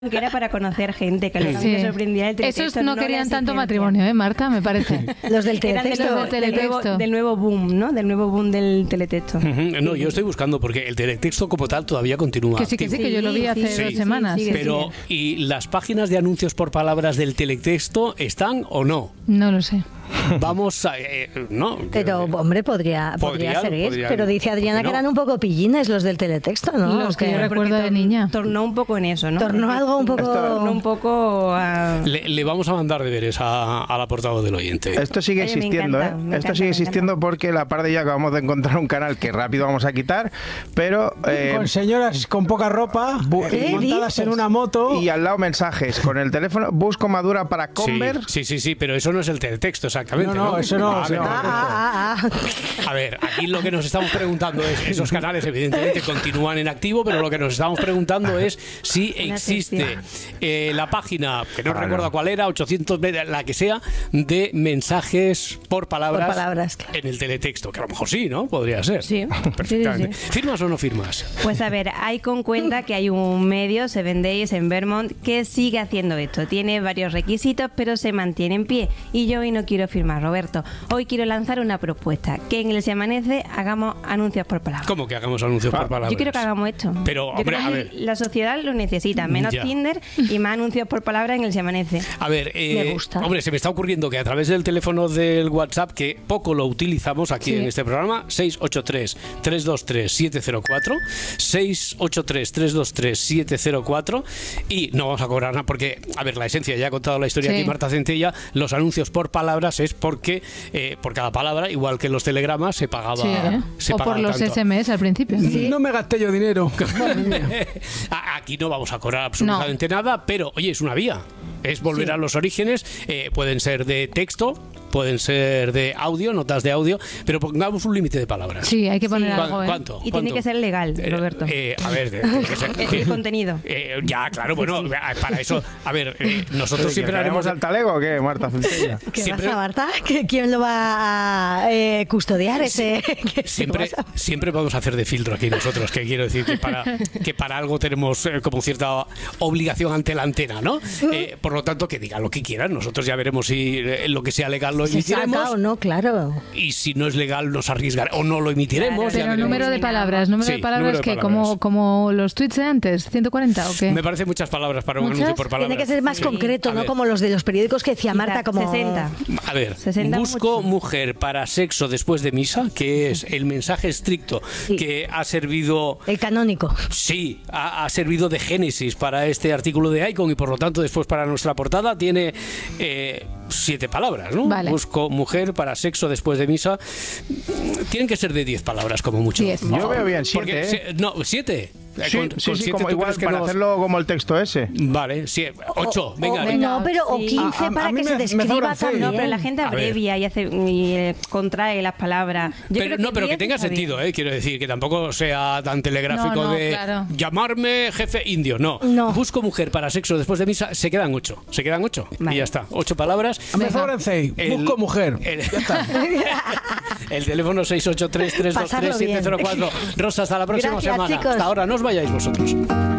Que era para conocer gente, que lo que me sorprendía el teletexto. Esos no querían tanto matrimonio, Marta, me parece. Los del teletexto. Del nuevo boom, ¿no? Del nuevo boom del teletexto. No, yo estoy buscando porque el teletexto como tal todavía continúa. Que sí, que yo lo vi hace 2 semanas. Pero, ¿y las páginas de anuncios por palabras del teletexto están o no? No lo sé. Vamos a... no. Pero, hombre, podría seguir. Pero dice Adriana que eran un poco pillines los del teletexto, ¿no? Los que yo recuerdo de niña. Tornó un poco en eso, ¿no? Tornó algo un poco... Tornó un poco a... Le vamos a mandar deberes a la portavoz del oyente. Esto sigue existiendo, Esto sigue existiendo porque la par de ya acabamos de encontrar un canal que rápido vamos a quitar, pero... con señoras con poca ropa, montadas en una moto... Y al lado mensajes con el teléfono, busco madura para Converse. Sí, pero eso no es el teletexto, exactamente. No, eso no. A ver, aquí lo que nos estamos preguntando es, esos canales evidentemente continúan en activo, pero lo que nos estamos preguntando es si existe la página, que no recuerdo cuál era, 800, la que sea, de mensajes por palabras en el teletexto, que a lo mejor sí, ¿no? Podría ser. Sí. Perfectamente. Sí. ¿Firmas o no firmas? Pues a ver, hay con cuenta que hay un medio, 7 Days en Vermont, que sigue haciendo esto. Tiene varios requisitos, pero se mantiene en pie. Y yo hoy no quiero firmar, Roberto. Hoy quiero lanzar una propuesta, que en el Se Amanece hagamos anuncios por palabras. ¿Cómo que hagamos anuncios por palabras? Yo quiero que hagamos esto. Pero, hombre, a ver. La sociedad lo necesita, menos Tinder y más anuncios por palabras en el Se Amanece. A ver, me gusta. Hombre, se me está ocurriendo que a través del teléfono del WhatsApp, que poco lo utilizamos aquí en este programa, 683-323-704, 683-323-704, y no vamos a cobrar nada, porque, a ver, la esencia, ya ha contado la historia aquí Marta Centella, los anuncios por palabras es porque por cada palabra, igual que en los telegramas, se pagaba. O por los tanto. SMS al principio. No me gasté yo dinero. Aquí no vamos a cobrar absolutamente nada, pero oye, es una vía. Es volver a los orígenes, pueden ser de texto, pueden ser de audio, notas de audio, pero pongamos un límite de palabras. Sí, hay que poner algo. ¿Cuánto? Y tiene que ser legal, Roberto. A ver, tiene que ser, el contenido. Ya, claro, bueno, para eso, a ver, nosotros siempre haremos al talego, ¿o qué, Marta Centella? ¿Qué pasa, Marta? ¿Quién lo va a custodiar ese? Siempre vamos a hacer de filtro aquí nosotros, que quiero decir que para algo tenemos como cierta obligación ante la antena, ¿no? Por lo tanto, que digan lo que quieran, nosotros ya veremos si lo que sea legal lo emitiremos. ¿Se saca o no? Claro. Y si no es legal, nos arriesgaremos o no lo emitiremos. Pero número de palabras, que como los tweets de antes, 140 o qué. Me parecen muchas palabras para un anuncio por palabras. Tiene que ser más concreto, ¿no? Como los de los periódicos que decía Marta, como 60. A ver, 60 busco mujer para sexo después de misa, que es el mensaje estricto que ha servido... El canónico. Sí, ha servido de génesis para este artículo de Icon y por lo tanto después para nuestra portada tiene 7 palabras, ¿no? Vale. Busco mujer para sexo después de misa. Tienen que ser de 10 palabras como mucho. 10. Yo veo bien 7. No, 7. Sí, como igual para hacerlo como el texto ese. Vale, 8, venga. No, pero o 15 para que se describa también. No, pero la gente abrevia y contrae las palabras. Pero que tenga sentido, quiero decir, que tampoco sea tan telegráfico llamarme jefe indio. No. Busco mujer para sexo después de misa, se quedan 8. Vale. Y ya está. 8 palabras. Me sobran 6. Busco mujer. Ya está. El teléfono 683-323-704. Rosa, hasta la próxima semana. Chicos. Hasta ahora, no os vayáis vosotros.